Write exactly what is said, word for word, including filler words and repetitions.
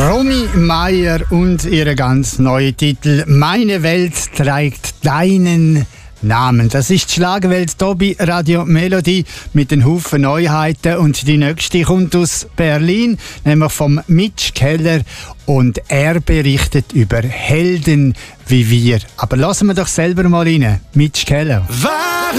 Romy Meier und ihre ganz neue Titel «Meine Welt trägt deinen Namen». Das ist die Schlagerwelt hier bei Radio Melodie mit den Haufen Neuheiten. Und die nächste kommt aus Berlin, nämlich vom Mitch Keller. Und er berichtet über Helden wie wir. Aber lassen wir doch selber mal rein. Mitch Keller.